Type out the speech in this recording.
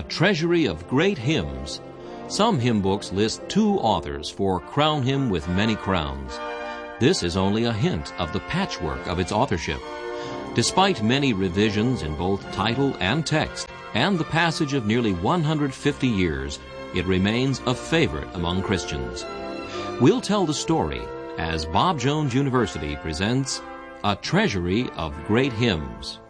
treasury of great hymns. Some hymn books list 2 authors for Crown Him with Many Crowns. This is only a hint of the patchwork of its authorship. Despite many revisions in both title and text, and the passage of nearly 150 years, it remains a favorite among Christians. We'll tell the story as Bob Jones University presents A Treasury of Great Hymns.